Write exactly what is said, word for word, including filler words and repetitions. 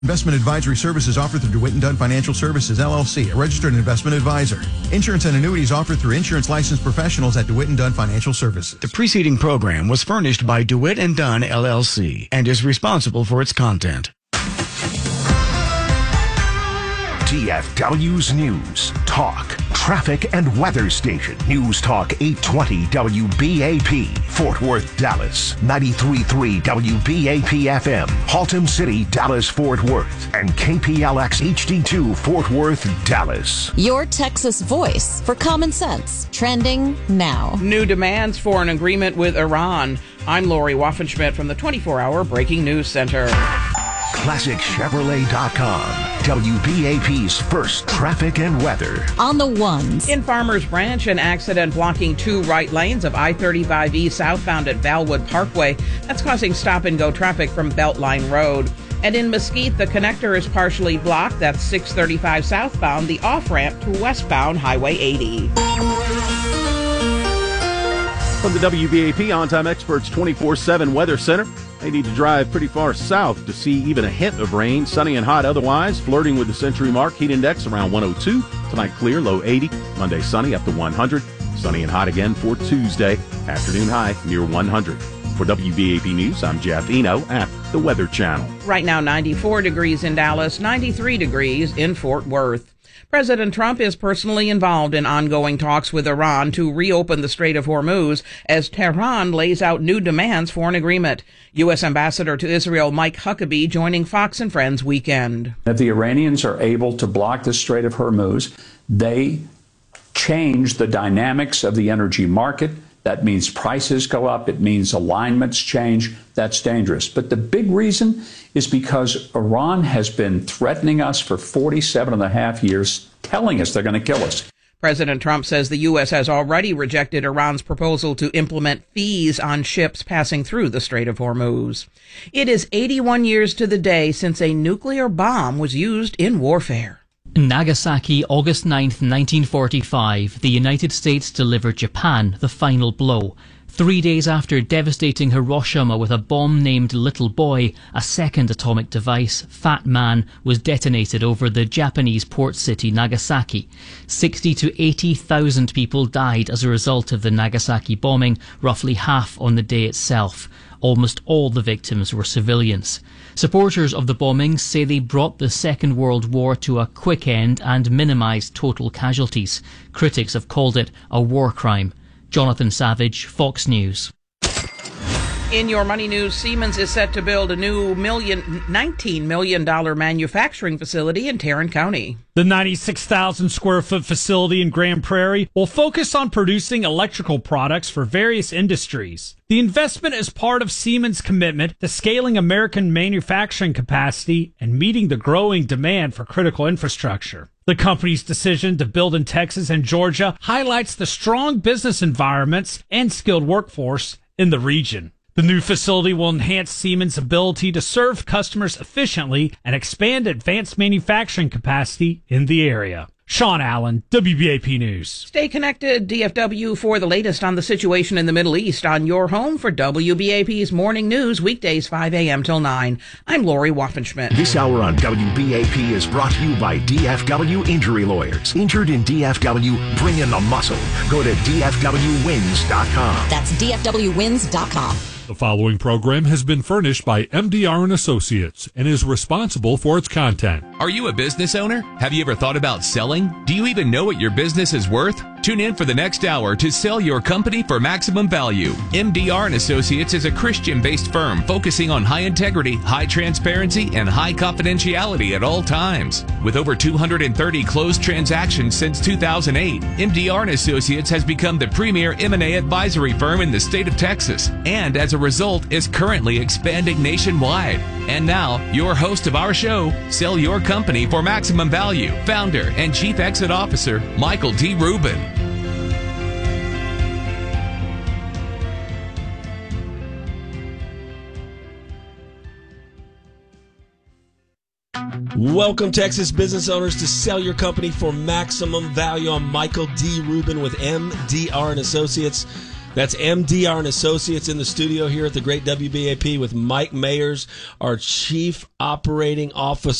Investment advisory services offered through DeWitt and Dunn Financial Services, L L C, a registered investment advisor. Insurance and annuities offered through insurance licensed professionals at DeWitt and Dunn Financial Services. The preceding program was furnished by DeWitt and Dunn, L L C, and is responsible for its content. D F W's News, Talk, Traffic and Weather Station. News Talk eight twenty W B A P, Fort Worth, Dallas. ninety-three point three W B A P F M, Haltom City, Dallas, Fort Worth. And K P L X H D two, Fort Worth, Dallas. Your Texas voice for common sense. Trending now. New demands for an agreement with Iran. I'm Lori Waffenschmidt from the twenty-four hour Breaking News Center. Classic Chevrolet dot com, W B A P's first traffic and weather. On the ones. In Farmers Branch, an accident blocking two right lanes of I thirty-five E southbound at Valwood Parkway. That's causing stop-and-go traffic from Beltline Road. And in Mesquite, the connector is partially blocked. That's six thirty-five southbound, the off-ramp to westbound Highway eighty. From the W B A P On-Time Experts twenty-four seven Weather Center, they need to drive pretty far south to see even a hint of rain. Sunny and hot otherwise, flirting with the century mark. Heat index around one oh two. Tonight clear, low eighty. Monday sunny up to one hundred. Sunny and hot again for Tuesday. Afternoon high near one hundred. For W B A P News, I'm Jeff Eno at the Weather Channel. Right now, ninety-four degrees in Dallas, ninety-three degrees in Fort Worth. President Trump is personally involved in ongoing talks with Iran to reopen the Strait of Hormuz as Tehran lays out new demands for an agreement. U S. Ambassador to Israel Mike Huckabee joining Fox and Friends Weekend. If the Iranians are able to block the Strait of Hormuz, they change the dynamics of the energy market. That means prices go up. It means alignments change. That's dangerous. But the big reason is because Iran has been threatening us for forty-seven and a half years, telling us they're going to kill us. President Trump says the U S has already rejected Iran's proposal to implement fees on ships passing through the Strait of Hormuz. It is eighty-one years to the day since a nuclear bomb was used in warfare. Nagasaki, August ninth, nineteen forty-five, the United States delivered Japan the final blow. Three days after devastating Hiroshima with a bomb named Little Boy, a second atomic device, Fat Man, was detonated over the Japanese port city Nagasaki. Sixty to eighty thousand people died as a result of the Nagasaki bombing, roughly half on the day itself. Almost all the victims were civilians. Supporters of the bombing say they brought the Second World War to a quick end and minimised total casualties. Critics have called it a war crime. Jonathan Savage, Fox News. In your money news, Siemens is set to build a new million, nineteen million dollars manufacturing facility in Tarrant County. The ninety-six thousand square foot facility in Grand Prairie will focus on producing electrical products for various industries. The investment is part of Siemens' commitment to scaling American manufacturing capacity and meeting the growing demand for critical infrastructure. The company's decision to build in Texas and Georgia highlights the strong business environments and skilled workforce in the region. The new facility will enhance Siemens' ability to serve customers efficiently and expand advanced manufacturing capacity in the area. Sean Allen, W B A P News. Stay connected, D F W, for the latest on the situation in the Middle East on your home for W B A P's Morning News, weekdays five a.m. till nine. I'm Lori Waffenschmidt. This hour on W B A P is brought to you by D F W Injury Lawyers. Injured in D F W, bring in the muscle. Go to D F W wins dot com. That's D F W wins dot com. The following program has been furnished by M D R and Associates and is responsible for its content. Are you a business owner? Have you ever thought about selling? Do you even know what your business is worth? Tune in for the next hour to sell your company for maximum value. M D R and Associates is a Christian-based firm focusing on high integrity, high transparency, and high confidentiality at all times. With over two hundred thirty closed transactions since two thousand eight, M D R and Associates has become the premier M and A advisory firm in the state of Texas, and as a result is currently expanding nationwide. And now, your host of our show, Sell Your Company for Maximum Value, founder and chief exit officer, Michael D. Rubin. Welcome, Texas business owners, to Sell Your Company for Maximum Value. I'm Michael D. Rubin with M D R and Associates. That's M D R and Associates in the studio here at the Great W B A P with Mike Mayers, our Chief Operating Officer.